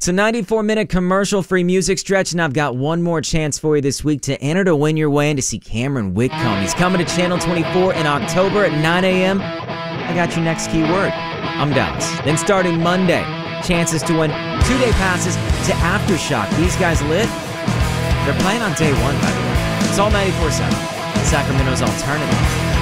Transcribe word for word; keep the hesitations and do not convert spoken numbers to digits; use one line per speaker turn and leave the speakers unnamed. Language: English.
So ninety-four minute commercial-free music stretch, and I've got one more chance for you this week to enter to win your way in to see Cameron Whitcomb. He's coming to Channel twenty-four in October at nine a.m. I got your next keyword. I'm Dallas. Then starting Monday, chances to win two-day passes to Aftershock. These guys lit? They're playing on day one, by the way. It's all ninety-four seven. Sacramento's alternative.